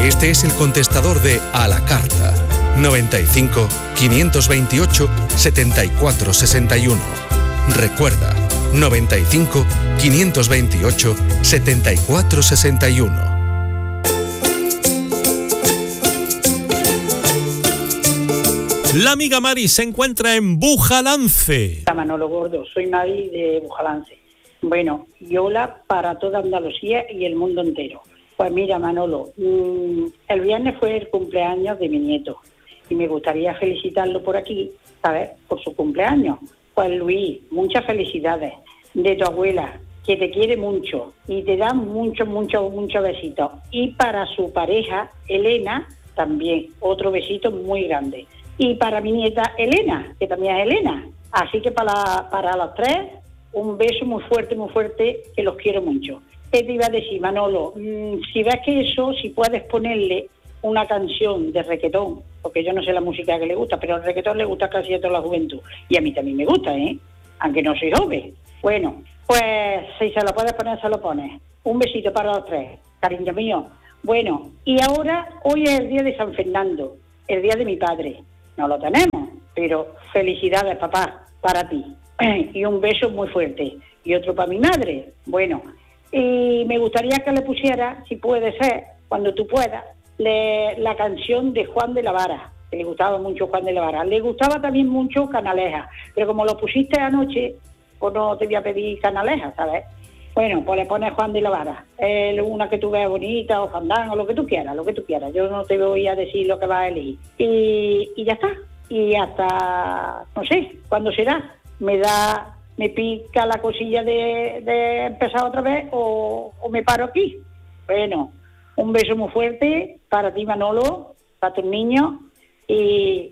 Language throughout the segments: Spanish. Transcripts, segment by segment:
Este es el contestador de A la Carta. 95 528 74 61. Recuerda, 95 528 74 61. La amiga Mari se encuentra en Bujalance. Manolo Gordo, soy Mari de Bujalance. Bueno, y hola para toda Andalucía y el mundo entero. Pues mira, Manolo, el viernes fue el cumpleaños de mi nieto y me gustaría felicitarlo por aquí, ¿sabes? Por su cumpleaños. Pues Luis, muchas felicidades de tu abuela, que te quiere mucho y te da muchos besitos. Y para su pareja, Elena, también otro besito muy grande. Y para mi nieta Elena, que también es Elena. Así que para los tres, un beso muy fuerte, que los quiero mucho. ¿Qué te iba a decir, Manolo? Si ves que eso, si puedes ponerle una canción de reggaetón, porque yo no sé la música que le gusta, pero el reggaetón le gusta casi a toda la juventud. Y a mí también me gusta, aunque no soy joven. Bueno, pues si se lo puedes poner, se lo pones. Un besito para los tres, cariño mío. Bueno, y ahora, hoy es el día de San Fernando, el día de mi padre. No lo tenemos, pero felicidades, papá, para ti. Y un beso muy fuerte. Y otro para mi madre. Bueno, y me gustaría que le pusiera, si puede ser, cuando tú puedas, la canción de Juan de la Vara, que le gustaba mucho Juan de la Vara. Le gustaba también mucho Canaleja, pero como lo pusiste anoche, pues no te voy a pedir Canaleja, ¿sabes? Bueno, pues le pones Juan de la Vara, una que tú veas bonita, o fandango, lo que tú quieras. Yo no te voy a decir lo que vas a elegir. Y ya está. Y hasta, no sé, ¿cuándo será? Me pica la cosilla de empezar otra vez o me paro aquí. Bueno, un beso muy fuerte para ti, Manolo, para tus niños. Y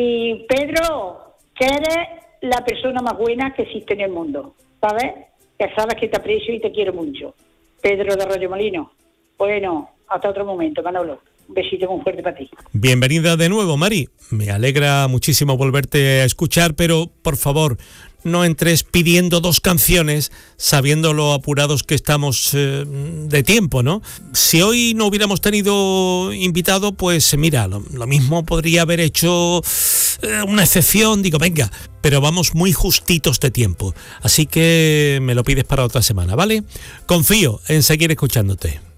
Pedro, que eres la persona más buena que existe en el mundo, ¿sabes? Que sabes que te aprecio y te quiero mucho. Pedro de Arroyo Molino. Bueno, hasta otro momento, Manolo. Un besito muy fuerte para ti. Bienvenida de nuevo, Mari. Me alegra muchísimo volverte a escuchar, pero por favor, no entres pidiendo 2 canciones sabiendo lo apurados que estamos de tiempo, ¿no? Si hoy no hubiéramos tenido invitado, pues mira, lo mismo podría haber hecho una excepción, digo, venga, pero vamos muy justitos de tiempo. Así que me lo pides para otra semana, ¿vale? Confío en seguir escuchándote.